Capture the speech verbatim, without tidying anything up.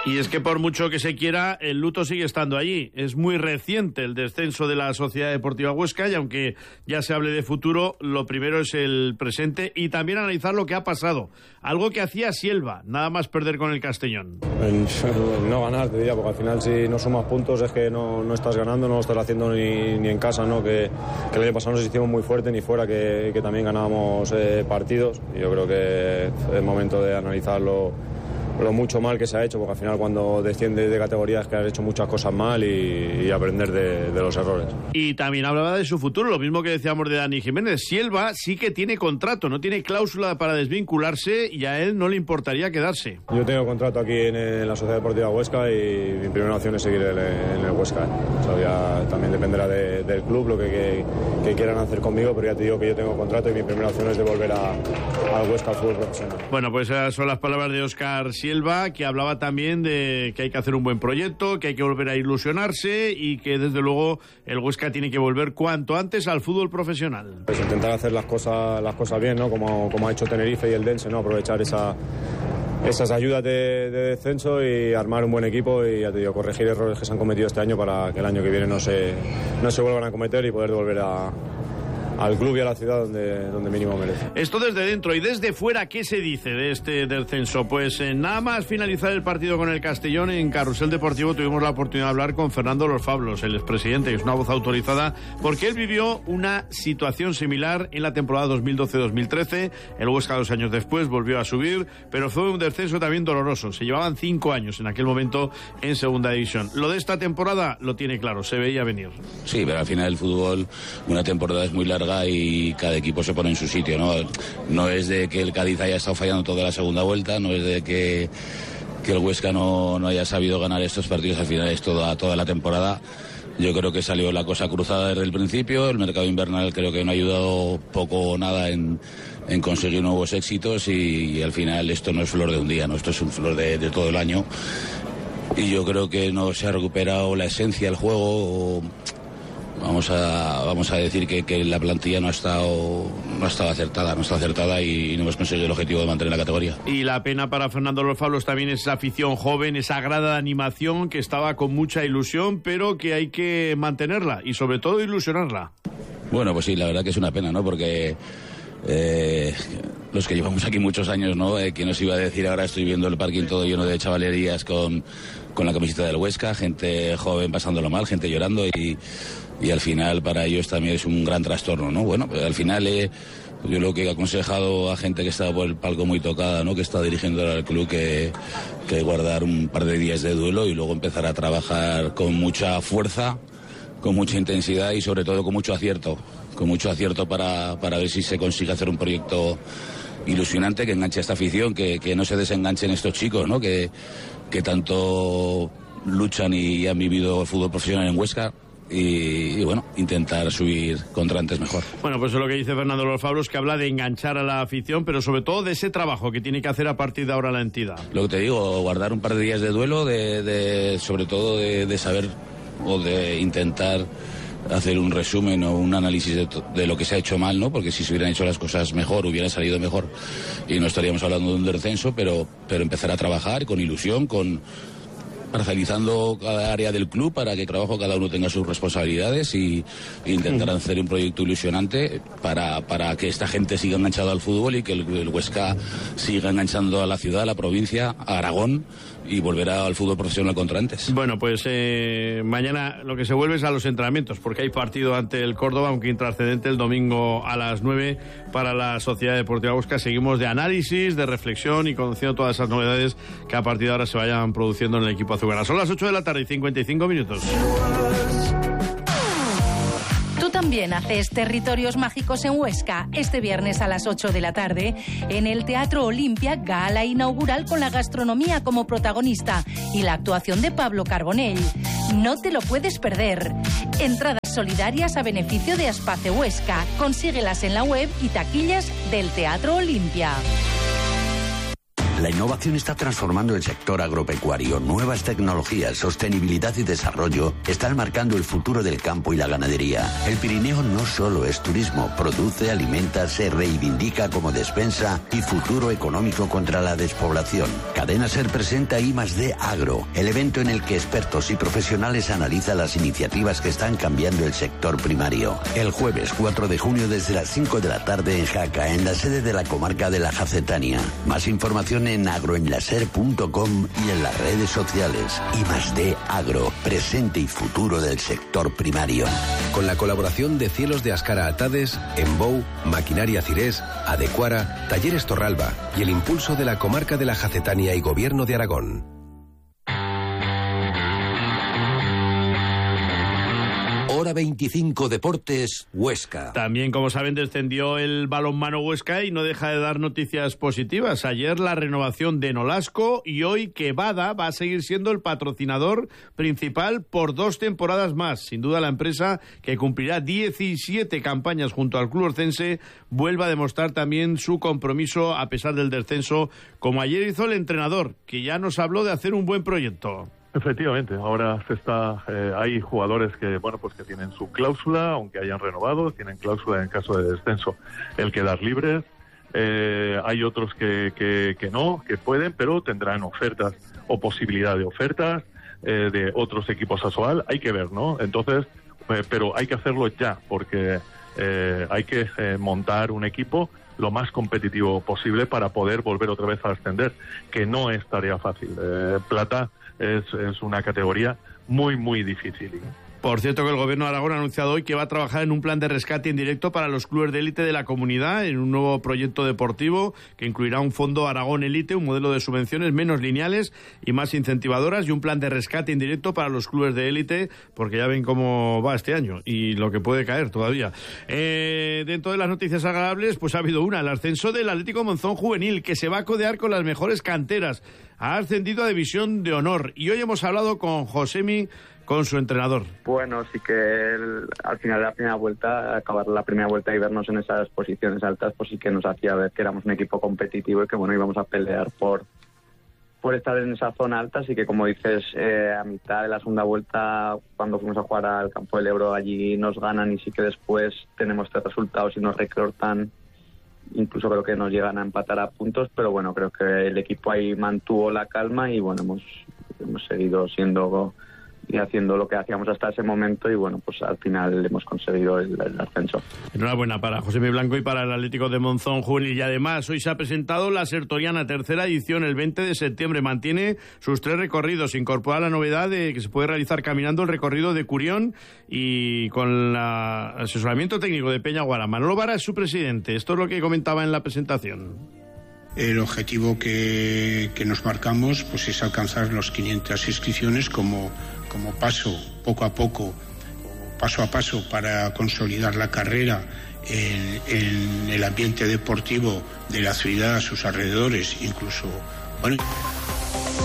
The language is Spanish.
Y es que por mucho que se quiera, el luto sigue estando allí. Es muy reciente el descenso de la Sociedad Deportiva Huesca y aunque ya se hable de futuro, lo primero es el presente y también analizar lo que ha pasado. Algo que hacía Sielva, nada más perder con el Castellón. El, no ganar, te diría, porque al final si no sumas puntos es que no, no estás ganando, no lo estás haciendo ni, ni en casa, ¿no? Que, que el año pasado nos hicimos muy fuerte, ni fuera que, que también ganábamos eh, partidos. Y yo creo que es momento de analizarlo. Lo mucho mal que se ha hecho, porque al final cuando desciendes de categorías es que has hecho muchas cosas mal y, y aprender de, de los errores. Y también hablaba de su futuro, lo mismo que decíamos de Dani Jiménez. Sielva sí que tiene contrato, no tiene cláusula para desvincularse y a él no le importaría quedarse. Yo tengo contrato aquí en, en la Sociedad Deportiva Huesca y mi primera opción es seguir en, en el Huesca. ¿eh? O sea, ya también dependerá de, del club lo que, que, que quieran hacer conmigo, pero ya te digo que yo tengo contrato y mi primera opción es de volver a, al Huesca, al fútbol profesional. Bueno, pues esas son las palabras de Óscar Sielva, que hablaba también de que hay que hacer un buen proyecto, que hay que volver a ilusionarse y que desde luego el Huesca tiene que volver cuanto antes al fútbol profesional. Pues intentar hacer las cosas las cosas bien, ¿no? Como, como ha hecho Tenerife y el Dense, ¿no? Aprovechar esa, esas ayudas de, de descenso y armar un buen equipo y, ya te digo, corregir errores que se han cometido este año para que el año que viene no se, no se vuelvan a cometer y poder devolver a al club y a la ciudad donde, donde mínimo merece. Esto desde dentro y desde fuera, ¿qué se dice de este descenso? Pues eh, nada más finalizar el partido con el Castellón, en Carrusel Deportivo tuvimos la oportunidad de hablar con Fernando Los Fablos, el expresidente, que es una voz autorizada, porque él vivió una situación similar en la temporada dos mil doce dos mil trece, el Huesca dos años después volvió a subir, pero fue un descenso también doloroso, se llevaban cinco años en aquel momento en segunda división. Lo de esta temporada lo tiene claro, se veía venir. Sí, pero al final el fútbol, una temporada es muy larga y cada equipo se pone en su sitio, ¿no? No es de que el Cádiz haya estado fallando toda la segunda vuelta, no es de que, que el Huesca no, no haya sabido ganar estos partidos, al final es toda, toda la temporada. Yo creo que salió la cosa cruzada desde el principio, el mercado invernal creo que no ha ayudado poco o nada en, en conseguir nuevos éxitos y, y al final esto no es flor de un día, ¿no? Esto es un flor de, de todo el año y yo creo que no se ha recuperado la esencia del juego. Vamos a vamos a decir que, que la plantilla no ha estado no ha estado acertada, no está acertada y, y no hemos conseguido el objetivo de mantener la categoría. Y la pena para Fernando Los Fablos también es esa afición joven, esa grada de animación que estaba con mucha ilusión, pero que hay que mantenerla y sobre todo ilusionarla. Bueno, pues sí, la verdad que es una pena, ¿no? Porque eh, los que llevamos aquí muchos años, ¿no? Eh, ¿Quién nos iba a decir ahora estoy viendo el parking todo lleno de chavalerías con, con la camiseta del Huesca, gente joven pasándolo mal, gente llorando y y al final para ellos también es un gran trastorno, ¿no? Bueno, pues al final eh, yo lo que he aconsejado a gente que estaba por el palco muy tocada, ¿no? Que está dirigiendo al club que, que guardar un par de días de duelo y luego empezar a trabajar con mucha fuerza, con mucha intensidad y sobre todo con mucho acierto, con mucho acierto para, para ver si se consigue hacer un proyecto ilusionante que enganche a esta afición, que, que no se desenganchen estos chicos, ¿no? Que, que tanto luchan y han vivido el fútbol profesional en Huesca. Y, y bueno, intentar subir contra antes mejor. Bueno, pues es lo que dice Fernando Los Fablos, que habla de enganchar a la afición, pero sobre todo de ese trabajo que tiene que hacer a partir de ahora la entidad. Lo que te digo, guardar un par de días de duelo, de, de sobre todo de, de saber o de intentar hacer un resumen o un análisis de, de lo que se ha hecho mal, ¿no? Porque si se hubieran hecho las cosas mejor, hubiera salido mejor y no estaríamos hablando de un descenso, pero, pero empezar a trabajar con ilusión, con parcializando cada área del club para que trabajo cada uno tenga sus responsabilidades y, e intentar hacer un proyecto ilusionante para, para que esta gente siga enganchada al fútbol y que el, el Huesca siga enganchando a la ciudad, a la provincia, a Aragón y volverá al fútbol profesional contra antes. Bueno, pues eh, mañana lo que se vuelve es a los entrenamientos, porque hay partido ante el Córdoba, aunque intrascendente, el domingo a las nueve para la Sociedad Deportiva Huesca. Seguimos de análisis, de reflexión y conociendo todas esas novedades que a partir de ahora se vayan produciendo en el equipo azulgrana. Son las ocho de la tarde y cincuenta y cinco minutos. Tú también haces Territorios Mágicos en Huesca. Este viernes a las ocho de la tarde en el Teatro Olimpia, gala inaugural con la gastronomía como protagonista y la actuación de Pablo Carbonell. No te lo puedes perder. Entradas solidarias a beneficio de Aspace Huesca. Consíguelas en la web y taquillas del Teatro Olimpia. La innovación está transformando el sector agropecuario. Nuevas tecnologías, sostenibilidad y desarrollo están marcando el futuro del campo y la ganadería. El Pirineo no solo es turismo, produce, alimenta, se reivindica como despensa y futuro económico contra la despoblación. Cadena Ser presenta I más D Agro, el evento en el que expertos y profesionales analizan las iniciativas que están cambiando el sector primario. El jueves cuatro de junio desde las cinco de la tarde en Jaca, en la sede de la comarca de la Jacetania. Más información en agroenlaser punto com y en las redes sociales. I más D Agro, presente y futuro del sector primario. Con la colaboración de Cielos de Ascara Atades, Embou, Maquinaria Cirés, Adecuara, Talleres Torralba y el impulso de la comarca de la Jacetania y Gobierno de Aragón. Hora veinticinco Deportes, Huesca. También, como saben, descendió el balonmano Huesca y no deja de dar noticias positivas. Ayer la renovación de Nolasco y hoy que Bada va a seguir siendo el patrocinador principal por dos temporadas más. Sin duda la empresa, que cumplirá diecisiete campañas junto al club orcense, vuelve a demostrar también su compromiso a pesar del descenso, como ayer hizo el entrenador, que ya nos habló de hacer un buen proyecto. Efectivamente, ahora se está, eh, hay jugadores que, bueno, pues que tienen su cláusula, aunque hayan renovado, tienen cláusula en caso de descenso, el quedar libres. Eh, hay otros que, que, que no, que pueden, pero tendrán ofertas o posibilidad de ofertas eh, de otros equipos a Soal. Hay que ver, ¿no? Entonces, eh, pero hay que hacerlo ya, porque eh, hay que eh, montar un equipo lo más competitivo posible para poder volver otra vez a ascender, que no es tarea fácil. Eh, Plata es, es una categoría muy, muy difícil. Por cierto, que el Gobierno de Aragón ha anunciado hoy que va a trabajar en un plan de rescate en directo para los clubes de élite de la comunidad, en un nuevo proyecto deportivo que incluirá un fondo Aragón Elite, un modelo de subvenciones menos lineales y más incentivadoras, y un plan de rescate en directo para los clubes de élite, porque ya ven cómo va este año y lo que puede caer todavía. Eh, dentro de las noticias agradables, pues ha habido una, el ascenso del Atlético Monzón Juvenil, que se va a codear con las mejores canteras. Ha ascendido a División de Honor y hoy hemos hablado con Josemi, con su entrenador. Bueno, sí que el, al final de la primera vuelta, acabar la primera vuelta y vernos en esas posiciones altas, pues sí que nos hacía ver que éramos un equipo competitivo y que bueno, íbamos a pelear por por estar en esa zona alta. Así que, como dices, eh, a mitad de la segunda vuelta, cuando fuimos a jugar al campo del Ebro, allí nos ganan y sí que después tenemos tres resultados y nos recortan. Incluso creo que nos llegan a empatar a puntos, pero bueno, creo que el equipo ahí mantuvo la calma y bueno, hemos, hemos seguido siendo y haciendo lo que hacíamos hasta ese momento y bueno, pues al final hemos conseguido el, el ascenso. Enhorabuena para Josemi Blanco y para el Atlético de Monzón Juvenil. Y además hoy se ha presentado la Sertoriana, tercera edición, el veinte de septiembre. Mantiene sus tres recorridos, incorpora la novedad de que se puede realizar caminando el recorrido de Curión y con el asesoramiento técnico de Peñaguara. Manolo Vara es su presidente. Esto es lo que comentaba en la presentación. El objetivo que, que nos marcamos pues es alcanzar los quinientas inscripciones como, como paso, poco a poco, paso a paso, para consolidar la carrera en, en el ambiente deportivo de la ciudad, a sus alrededores, incluso, bueno...